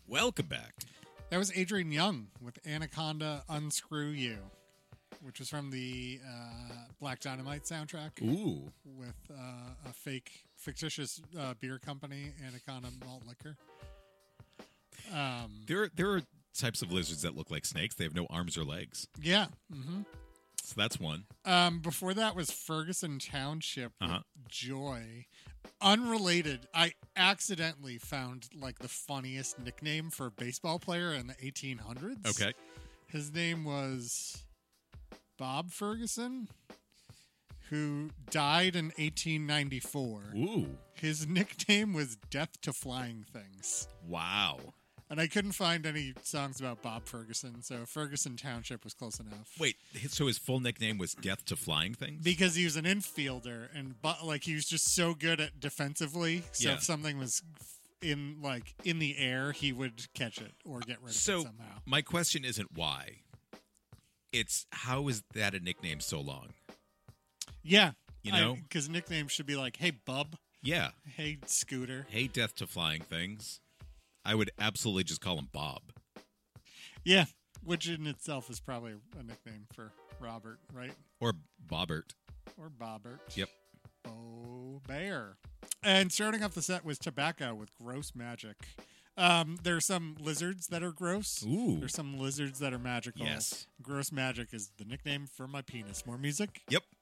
Welcome back. That was Adrian Young with Anaconda Unscrew You, which was from the Black Dynamite soundtrack Ooh. with a fictitious beer company, Anaconda Malt Liquor. There are types of lizards that look like snakes. They have no arms or legs. Yeah. Mm-hmm. So that's one. Before that was Ferguson Township with Uh-huh. Joy. Unrelated, I accidentally found like the funniest nickname for a baseball player in the 1800s. Okay. His name was Bob Ferguson, who died in 1894. Ooh. His nickname was Death to Flying Things. Wow. And I couldn't find any songs about Bob Ferguson, so Ferguson Township was close enough. Wait, so his full nickname was Death to Flying Things? Because he was an infielder, and like he was just so good at defensively. So Yeah. if something was in the air, he would catch it or get rid of it somehow. My question isn't why. It's how is that a nickname so long? Yeah, You know? because nicknames should be like, "Hey, Bub," Yeah. "Hey, Scooter." Hey, Death to Flying Things. I would absolutely just call him Bob. Yeah, which in itself is probably a nickname for Robert, right? Or Bobbert. Or Bobbert. Yep. Bo Bear. And starting off the set was Tobacco with Gross Magic. There are some lizards that are gross. Ooh. There's some lizards that are magical. Yes. Gross Magic is the nickname for my penis. More music? Yep.